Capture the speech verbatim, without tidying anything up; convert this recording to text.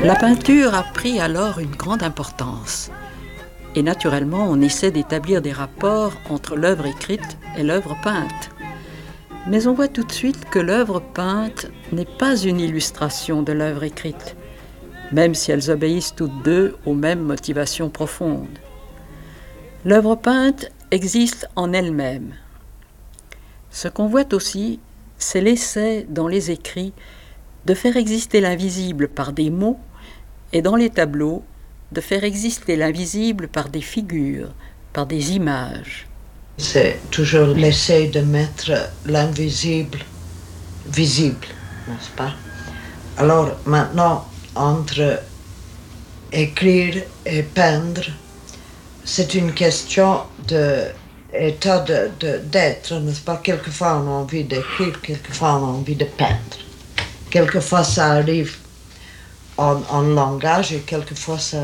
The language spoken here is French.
La peinture a pris alors une grande importance. Et naturellement, on essaie d'établir des rapports entre l'œuvre écrite et l'œuvre peinte. Mais on voit tout de suite que l'œuvre peinte n'est pas une illustration de l'œuvre écrite, même si elles obéissent toutes deux aux mêmes motivations profondes. L'œuvre peinte existe en elle-même. Ce qu'on voit aussi, c'est l'essai dans les écrits de faire exister l'invisible par des mots et dans les tableaux, de faire exister l'invisible par des figures, par des images. C'est toujours l'essai de mettre l'invisible visible, n'est-ce pas? Alors maintenant, entre écrire et peindre, c'est une question d'état de, de, d'être, n'est-ce pas? Quelquefois on a envie d'écrire, quelquefois on a envie de peindre. Quelquefois ça arrive en, en langage et quelquefois ça